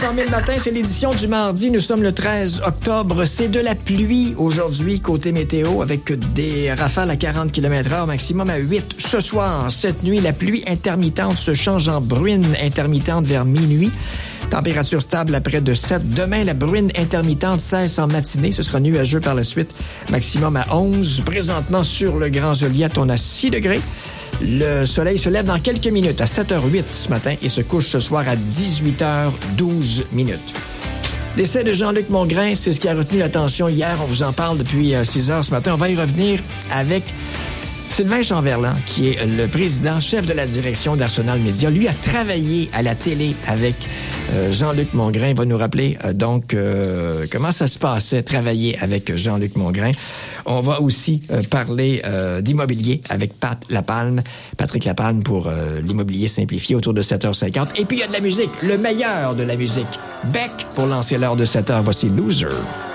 100 000 matin, c'est l'édition du mardi. Nous sommes le 13 octobre. C'est de la pluie aujourd'hui, côté météo, avec des rafales à 40 km/h, maximum à 8. Ce soir, cette nuit, la pluie intermittente se change en bruine intermittente vers minuit. Température stable à près de 7. Demain, la bruine intermittente cesse en matinée. Ce sera nuageux par la suite, maximum à 11. Présentement, sur le Grand Joliette, on a 6 degrés. Le soleil se lève dans quelques minutes, à 7h08 ce matin, et se couche ce soir à 18h12 minutes. Décès de Jean-Luc Mongrain, c'est ce qui a retenu l'attention hier. On vous en parle depuis 6h ce matin. On va y revenir avec Sylvain Chamberlain, qui est le président, chef de la direction d'Arsenal Média. Lui a travaillé à la télé avec Jean-Luc Mongrain. Il va nous rappeler comment ça se passait, travailler avec Jean-Luc Mongrain. On va aussi parler d'immobilier avec Patrick Lapalme pour l'immobilier simplifié autour de 7h50. Et puis il y a de la musique, le meilleur de la musique. Beck pour lancer l'heure de 7h. Voici Loser.